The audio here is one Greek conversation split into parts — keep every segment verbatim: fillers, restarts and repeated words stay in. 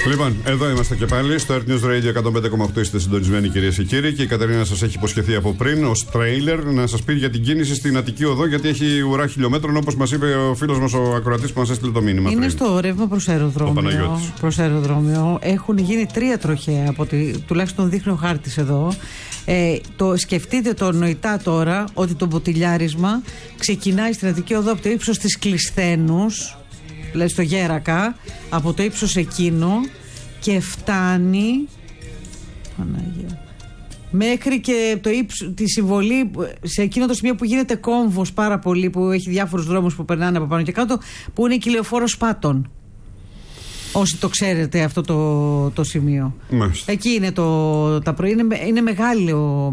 Λοιπόν, εδώ είμαστε και πάλι στο Earth News Radio εκατόν πέντε κόμμα οκτώ. Είστε συντονισμένοι, κυρίες και κύριοι. Και η Κατερίνα σας έχει υποσχεθεί από πριν ως τρέιλερ να σας πει για την κίνηση στην Αττική Οδό, γιατί έχει ουρά χιλιόμετρων, όπως μας είπε ο φίλος μας ο ακροατής που μας έστειλε το μήνυμα. Είναι πριν. στο ρεύμα προς αεροδρόμιο. Προς αεροδρόμιο. Έχουν γίνει τρία τροχαία, από τη, τουλάχιστον δείχνει ο χάρτης εδώ. Ε, το, σκεφτείτε το νοητά τώρα ότι το μποτιλιάρισμα ξεκινάει στην Αττική Οδό από το ύψος της Κλεισθένους, δηλαδή στο Γέρακα, από το ύψος εκείνο και φτάνει Παναγία, μέχρι και το ύψο, τη συμβολή σε εκείνο το σημείο που γίνεται κόμβος πάρα πολύ, που έχει διάφορους δρόμους που περνάνε από πάνω και κάτω, που είναι η Κυλεοφόρος Πάτων. Όσοι το ξέρετε αυτό το, το σημείο. Μάλιστα. Εκεί είναι το τα προ... είναι, είναι μεγάλο.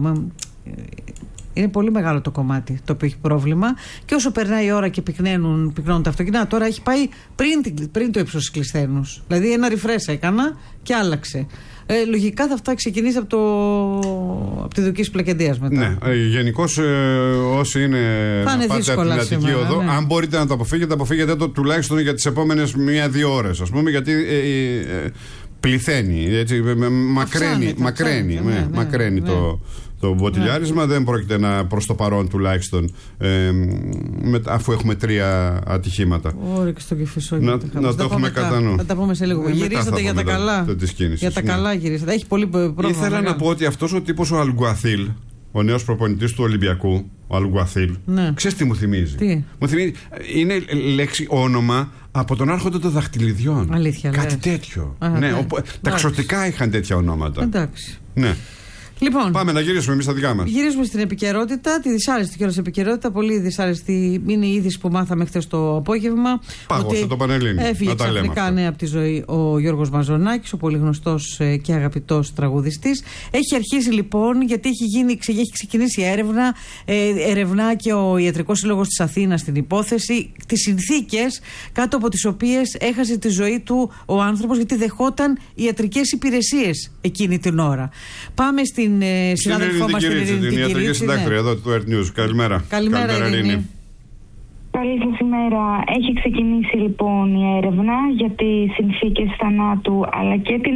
Είναι πολύ μεγάλο το κομμάτι το οποίο έχει πρόβλημα. Και όσο περνάει η ώρα και πυκναίνουν, πυκνώνουν τα αυτοκίνητα, τώρα έχει πάει πριν, πριν το ύψος της Κλεισθένους. Δηλαδή ένα refresh έκανα και άλλαξε. Ε, λογικά θα αυτά ξεκινήσει από, το, από τη Δουκής Πλακεντίας μετά. Ναι, γενικώς ε, όσοι είναι θα είναι πάτε από την Αττική Οδό, ναι. Αν μπορείτε να το αποφύγετε, αποφύγετε το τουλάχιστον για τις επόμενες μία-δύο ώρες, ας πούμε, γιατί ε, ε, ε, πληθαίνει, έτσι, μακραίνει, μακραίνει, ναι, ναι, μακραίνει ναι. το... Το μποτιλιάρισμα ναι. δεν πρόκειται να, προς το παρόν τουλάχιστον, ε, με, αφού έχουμε τρία ατυχήματα. Ωραία, και στο Κηφισό. Να, να το έχουμε κατά νου. Θα τα πούμε σε λίγο. Ε, γυρίσατε για τα καλά. Το, το κίνησης, για τα ναι. καλά γυρίσατε. Έχει πολύ πρόβλημα. Ήθελα να πω ότι αυτός ο τύπος ο Αλγκουαθίλ, ο νέος προπονητής του Ολυμπιακού, ο Αλγκουαθίλ, ναι. ξέρεις τι μου θυμίζει. Τι? Μου θυμίζει, είναι λέξη, όνομα από τον Άρχοντα των Δαχτυλιδιών. Αλήθεια, κάτι λες. τέτοιο. Α, ναι, ναι. Οπό, τα ξωτικά είχαν τέτοια ονόματα. Εντάξει. Ναι. Λοιπόν, πάμε να γυρίσουμε εμείς τα δικά μας. Γυρίσουμε στην επικαιρότητα, τη δυσάρεστη κιόλας επικαιρότητα. Πολύ δυσάρεστη είναι η είδηση που μάθαμε χθες το απόγευμα. Πάγωσε το Πανελλήνιο. Έφυγε ξαφνικά ναι, από τη ζωή ο Γιώργος Μαζονάκης, ο πολύ γνωστός και αγαπητός τραγουδιστής. Έχει αρχίσει λοιπόν, γιατί έχει, γίνει, έχει ξεκινήσει έρευνα, ε, ερευνά και ο Ιατρικός Σύλλογος της Αθήνας την υπόθεση, τις συνθήκες κάτω από τις οποίες έχασε τη ζωή του ο άνθρωπος, γιατί δεχόταν ιατρικές υπηρεσίες εκείνη την ώρα. Πάμε στην Στην συνάδελφό μας την Ειρήνη, την ιατρική συντάκτρια εδώ του Earth News. Καλημέρα. Καλημέρα, Καλημέρα Ειρήνη. Καλή σας ημέρα. Έχει ξεκινήσει λοιπόν η έρευνα για τις συνθήκες θανάτου αλλά και την